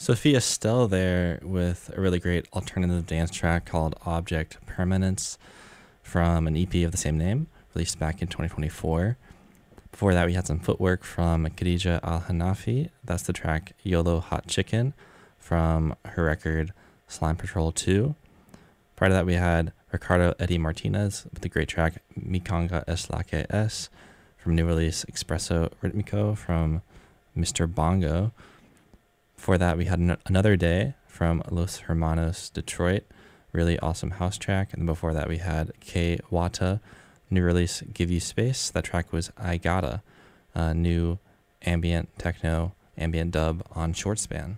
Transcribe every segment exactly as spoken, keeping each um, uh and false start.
Sophia Stell there with a really great alternative dance track called Object Permanence from an E P of the same name, released back in twenty twenty-four. Before that, we had some footwork from Khadija Al-Hanafi. That's the track YOLO Hot Chicken from her record Slime Patrol two. Prior to that, we had Ricardo Eddie Martinez with the great track Mikonga Es La Que Es from new release Espresso Ritmico from Mister Bongo. Before that, we had an- Another Day from Los Hermanos Detroit, really awesome house track. And before that, we had K Wata, new release Give You Space. That track was I Gotta, uh, new ambient techno, ambient dub on Short Span.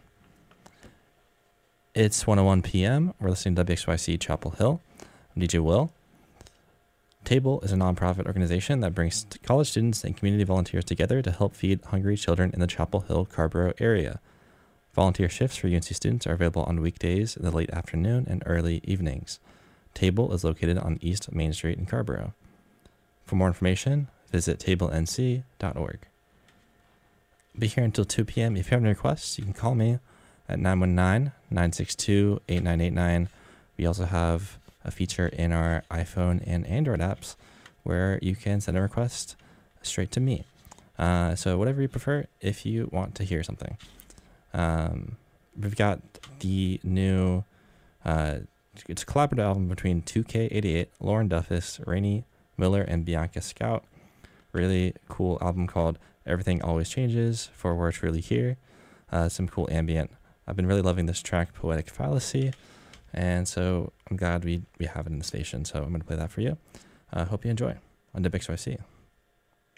It's one oh one p.m. We're listening to W X Y C Chapel Hill. I'm D J Will. Table is a nonprofit organization that brings college students and community volunteers together to help feed hungry children in the Chapel Hill, Carrboro area. Volunteer shifts for U N C students are available on weekdays in the late afternoon and early evenings. Table is located on East Main Street in Carrboro. For more information, visit table n c dot org. I'll be here until two p.m. If you have any requests, you can call me at nine one nine, nine six two, eight nine eight nine. We also have a feature in our iPhone and Android apps where you can send a request straight to me. Uh, so whatever you prefer, if you want to hear something. Um, we've got the new, uh, it's a collaborative album between two K eighty-eight, Lauren Duffus, Rainey Miller, and Bianca Scout. Really cool album called Everything Always Changes for Where It's Really Here. Uh, some cool ambient. I've been really loving this track, Poetic Fallacy, and so I'm glad we, we have it in the station, so I'm going to play that for you. I uh, hope you enjoy on W X Y C.